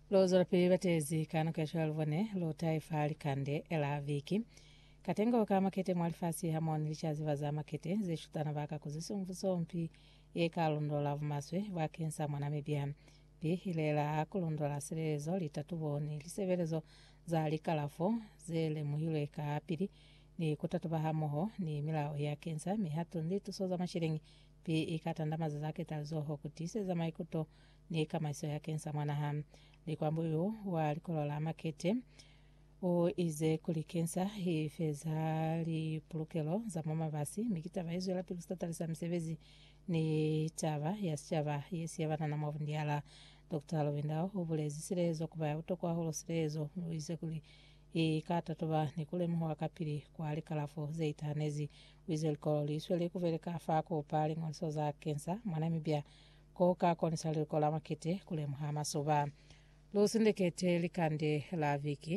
Lozora pili batezi kano kesho aluvone lo taifa likande ela viki. Katengo ka makete mwalifasi hamoni lichaziva za makete zeshutana baka kuzisumvuso mpi eka alondola vumaswe wakensa mwanamibia. Pi hilela kulondola serezo litatuboni lisevelezo za likalafo zele muhilo eka apili ni kutatuba hamoho ni milao ya kensa mihatu nditu soza mashiringi pi ikatandamaza zake tazoho kutise za maikuto ni kama iso ya kensa mwanahamu. Ni kwa mbuyu wa likolola makete o ize kulikensa ifeza li pulukelo za mama basi mikita vaizu ya lapi kustatalisa msevezi ni chava yesi yavana na mwafundiala Dr. Lovendao ubulezi sirezo kubaya utokwa holo sirezo uize kuli ikata toba ni kule mhu wakapiri kwa alikalafu zeitanezi uize likololi iswele kuveleka fako upali ngoliso za kensa mwanamibia koka konisali likola makete kule mhama soba. Lusindikete likande la viki